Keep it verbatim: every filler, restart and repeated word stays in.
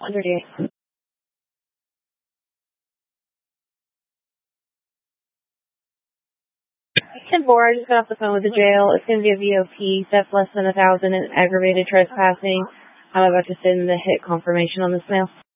thirty-eight. ten four, I just got off the phone with the jail. It's going to be a V O P, theft less than a thousand, and aggravated trespassing. I'm about to send the hit confirmation on this mail.